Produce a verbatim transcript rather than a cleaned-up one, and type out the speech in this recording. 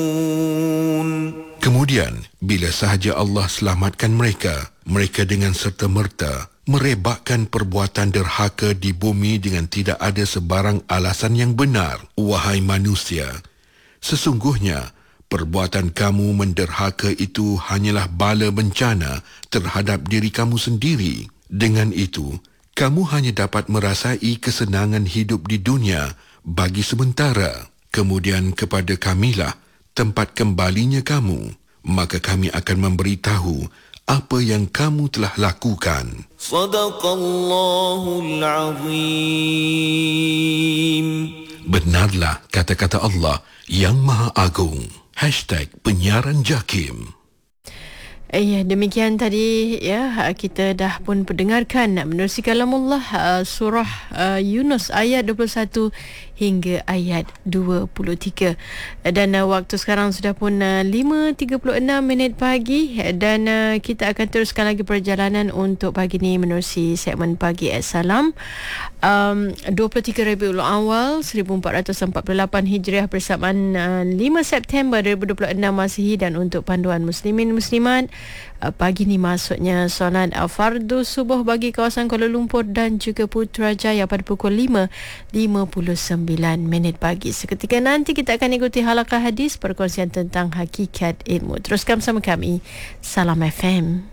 Kemudian, bila sahaja Allah selamatkan mereka, mereka dengan serta-merta merebakkan perbuatan derhaka di bumi dengan tidak ada sebarang alasan yang benar. Wahai manusia, sesungguhnya perbuatan kamu menderhaka itu hanyalah bala bencana terhadap diri kamu sendiri. Dengan itu, kamu hanya dapat merasai kesenangan hidup di dunia bagi sementara. Kemudian kepada kamilah tempat kembalinya kamu, maka kami akan memberitahu apa yang kamu telah lakukan. Sadaqallahul Azim. Benarlah kata-kata Allah yang Maha Agung. Hashtag Penyiaran Jakim. Ya, demikian tadi ya, kita dah pun pendengarkan menerusi kalamullah uh, surah uh, Yunus ayat dua puluh satu hingga ayat dua puluh tiga. Dan uh, waktu sekarang sudah pun uh, lima tiga puluh enam minit pagi, dan uh, kita akan teruskan lagi perjalanan untuk pagi ini menerusi segmen Pagi Assalam. Um, dua puluh tiga Rabiul Awal seribu empat ratus empat puluh lapan Hijriah bersamaan uh, lima September dua ribu dua puluh enam Masihi. Dan untuk panduan muslimin muslimat, uh, pagi ni maksudnya solat fardu subuh bagi kawasan Kuala Lumpur dan juga Putrajaya pada pukul lima lima puluh sembilan minit pagi. Seketika nanti kita akan ikuti halaqah hadis perkongsian tentang hakikat ilmu. Teruskan bersama kami. Salam F M.